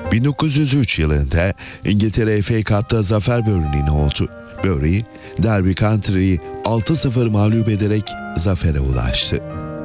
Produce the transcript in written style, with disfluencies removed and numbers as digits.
1903 yılında İngiltere FA Cup'ta zafer böreğine oldu. Bury, Derby County'yi 6-0 mağlup ederek zafere ulaştı.